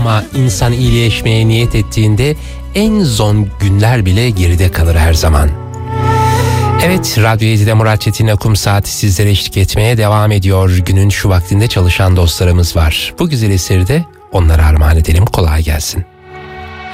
Ama insan iyileşmeye niyet ettiğinde en zor günler bile geride kalır her zaman. Evet, Radyo 7'de Murat Çetin'le Kum Saati sizlere eşlik etmeye devam ediyor. Günün şu vaktinde çalışan dostlarımız var. Bu güzel eseri de onlara armağan edelim. Kolay gelsin.